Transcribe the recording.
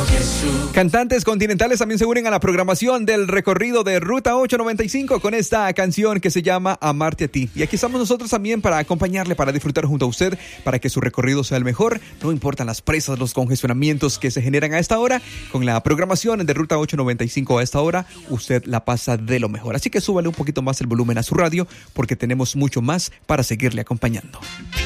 Cantantes continentales también se unen a la programación del recorrido de Ruta 895 con esta canción que se llama Amarte a ti. Y aquí estamos nosotros también para acompañarle, para disfrutar junto a usted, para que su recorrido sea el mejor. No importan las presas, los congestionamientos que se generan a esta hora. Con la programación de Ruta 895 a esta hora, usted la pasa de lo mejor. Así que súbale un poquito más el volumen a su radio porque tenemos mucho más para seguirle acompañando.